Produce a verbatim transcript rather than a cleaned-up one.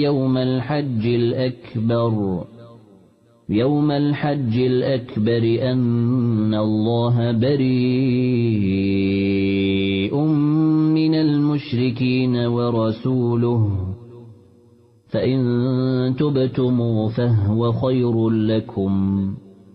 يوم الحج الأكبر يوم الحج الأكبر أن الله بريء من المشركين ورسوله فإن تبتموا فهو خير لكم